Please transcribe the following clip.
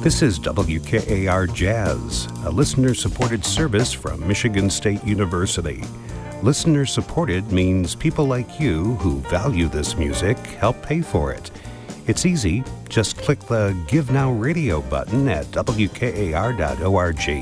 This is WKAR Jazz, a listener-supported service from Michigan State University. Listener-supported means people like you who value this music help pay for it. It's easy. Just click the Give Now Radio button at WKAR.org.